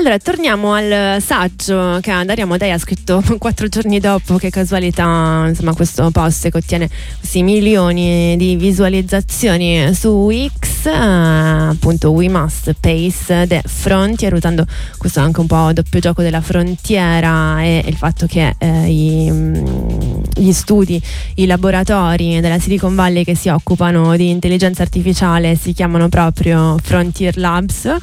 Allora, torniamo al saggio che Dario Amodei ha scritto 4 giorni dopo. Che casualità, insomma, questo post che ottiene questi milioni di visualizzazioni su X, appunto We Must Pace the Frontier, usando questo anche un po' doppio gioco della frontiera e il fatto che gli studi, i laboratori della Silicon Valley che si occupano di intelligenza artificiale si chiamano proprio Frontier Labs.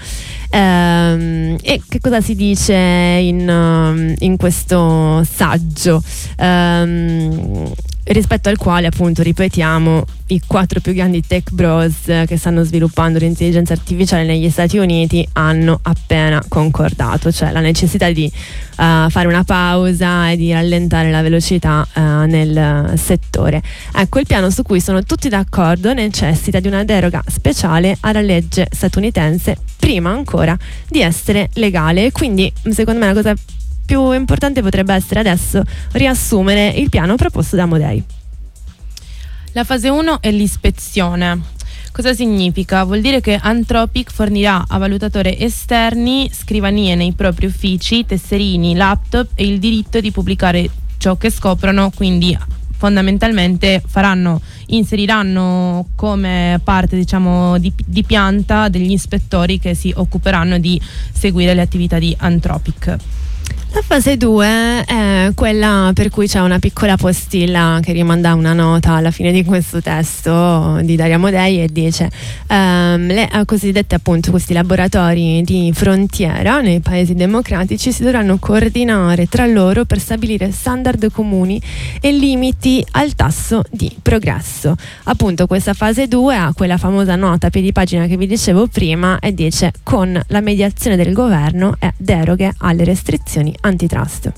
E che cosa si dice in questo saggio, rispetto al quale, appunto, ripetiamo, i 4 più grandi tech bros che stanno sviluppando l'intelligenza artificiale negli Stati Uniti hanno appena concordato, cioè la necessità di fare una pausa e di rallentare la velocità nel settore. Ecco, il piano su cui sono tutti d'accordo necessita di una deroga speciale alla legge statunitense prima ancora di essere legale, e quindi secondo me la cosa più importante potrebbe essere adesso riassumere il piano proposto da Amodei. La fase 1 è l'ispezione. Cosa significa? Vuol dire che Anthropic fornirà a valutatori esterni scrivanie nei propri uffici, tesserini, laptop e il diritto di pubblicare ciò che scoprono, quindi fondamentalmente inseriranno come parte, diciamo, di pianta degli ispettori che si occuperanno di seguire le attività di Anthropic. La fase 2 è quella per cui c'è una piccola postilla che rimanda una nota alla fine di questo testo di Dario Amodei e dice le cosiddette, appunto, questi laboratori di frontiera nei paesi democratici si dovranno coordinare tra loro per stabilire standard comuni e limiti al tasso di progresso. Appunto, questa fase 2 ha quella famosa nota a piedi pagina che vi dicevo prima e dice: con la mediazione del governo e deroghe alle restrizioni antitrust.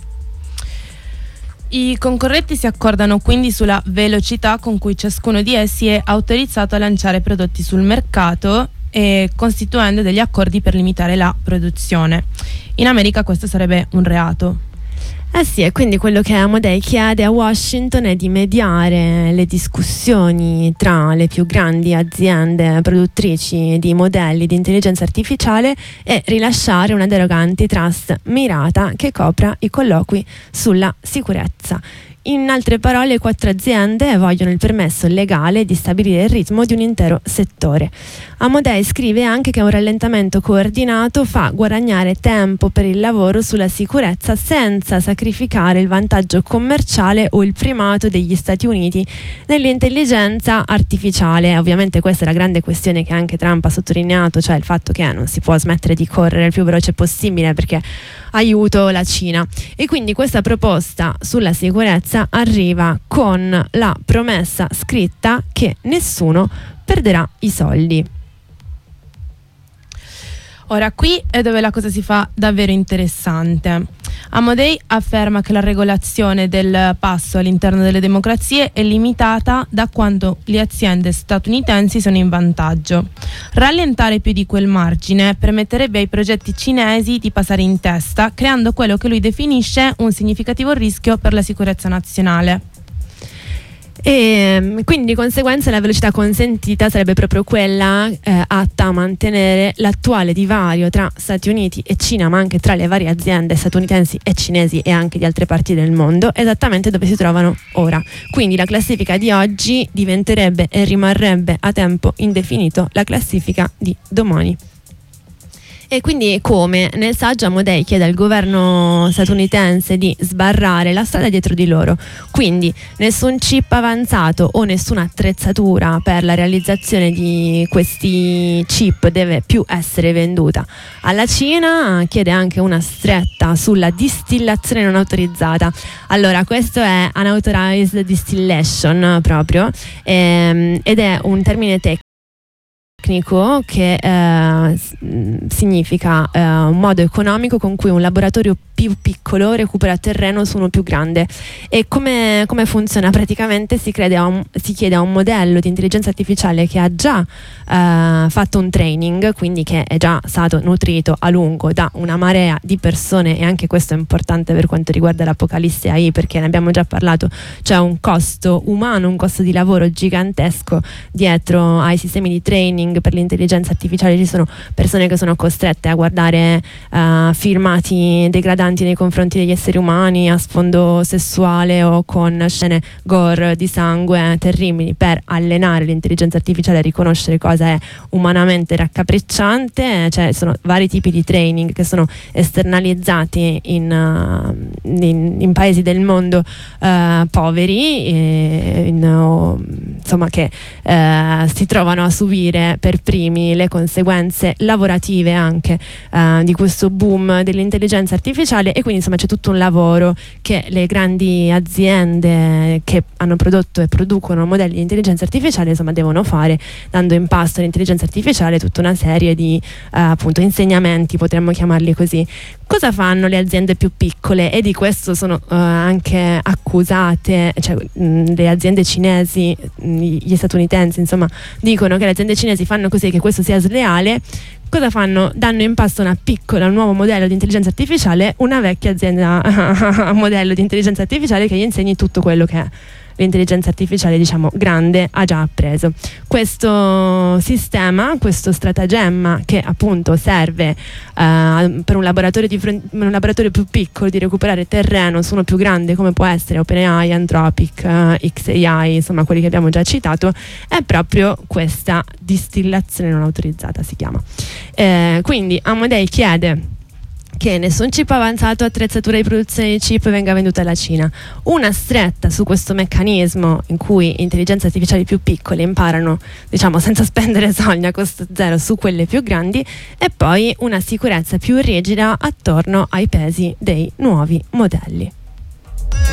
I concorrenti si accordano quindi sulla velocità con cui ciascuno di essi è autorizzato a lanciare prodotti sul mercato, e costituendo degli accordi per limitare la produzione. In America questo sarebbe un reato. Sì, e quindi quello che Amodei chiede a Washington è di mediare le discussioni tra le più grandi aziende produttrici di modelli di intelligenza artificiale e rilasciare una deroga antitrust mirata che copra i colloqui sulla sicurezza. In altre parole, 4 aziende vogliono il permesso legale di stabilire il ritmo di un intero settore. Amodei scrive anche che un rallentamento coordinato fa guadagnare tempo per il lavoro sulla sicurezza senza sacrificare il vantaggio commerciale o il primato degli Stati Uniti nell'intelligenza artificiale. Ovviamente questa è la grande questione che anche Trump ha sottolineato, cioè il fatto che non si può smettere di correre il più veloce possibile perché aiuto la Cina. E quindi questa proposta sulla sicurezza arriva con la promessa scritta che nessuno perderà i soldi. Ora, qui è dove la cosa si fa davvero interessante. Amodei afferma che la regolazione del passo all'interno delle democrazie è limitata da quanto le aziende statunitensi sono in vantaggio. Rallentare più di quel margine permetterebbe ai progetti cinesi di passare in testa, creando quello che lui definisce un significativo rischio per la sicurezza nazionale. E quindi di conseguenza la velocità consentita sarebbe proprio quella atta a mantenere l'attuale divario tra Stati Uniti e Cina, ma anche tra le varie aziende statunitensi e cinesi e anche di altre parti del mondo, esattamente dove si trovano ora. Quindi la classifica di oggi diventerebbe e rimarrebbe a tempo indefinito la classifica di domani. E quindi, come nel saggio, Amodei chiede al governo statunitense di sbarrare la strada dietro di loro. Quindi nessun chip avanzato o nessuna attrezzatura per la realizzazione di questi chip deve più essere venduta alla Cina. Chiede anche una stretta sulla distillazione non autorizzata. Allora, questo è unauthorized distillation proprio, ed è un termine tecnico che significa un modo economico con cui un laboratorio più piccolo recupera terreno su uno più grande. E come funziona? Praticamente si chiede a un modello di intelligenza artificiale che ha già fatto un training, quindi che è già stato nutrito a lungo da una marea di persone, e anche questo è importante per quanto riguarda l'apocalisse AI, perché ne abbiamo già parlato, c'è un costo umano, un costo di lavoro gigantesco dietro ai sistemi di training training per l'intelligenza artificiale, ci sono persone che sono costrette a guardare filmati degradanti nei confronti degli esseri umani a sfondo sessuale o con scene gore di sangue terribili per allenare l'intelligenza artificiale a riconoscere cosa è umanamente raccapricciante. Cioè sono vari tipi di training che sono esternalizzati in paesi del mondo poveri, insomma, che si trovano a subire per primi le conseguenze lavorative anche di questo boom dell'intelligenza artificiale. E quindi insomma c'è tutto un lavoro che le grandi aziende che hanno prodotto e producono modelli di intelligenza artificiale insomma devono fare, dando in pasto all'intelligenza artificiale tutta una serie di appunto insegnamenti, potremmo chiamarli così. Cosa fanno le aziende più piccole? E di questo sono anche accusate, cioè le aziende cinesi, gli statunitensi insomma dicono che le aziende cinesi fanno così, che questo sia sleale. Cosa fanno? Danno in pasto un nuovo modello di intelligenza artificiale, una vecchia azienda modello di intelligenza artificiale che gli insegni tutto quello che è l'intelligenza artificiale, diciamo, grande ha già appreso. Questo sistema, questo stratagemma che appunto serve per un laboratorio più piccolo di recuperare terreno su uno più grande come può essere OpenAI, Anthropic, xAI, insomma quelli che abbiamo già citato, è proprio questa distillazione non autorizzata, si chiama. Quindi Amodei chiede che nessun chip avanzato, attrezzatura di produzione di chip venga venduta alla Cina. Una stretta su questo meccanismo in cui intelligenze artificiali più piccole imparano, diciamo, senza spendere soldi, a costo zero su quelle più grandi, e poi una sicurezza più rigida attorno ai pesi dei nuovi modelli.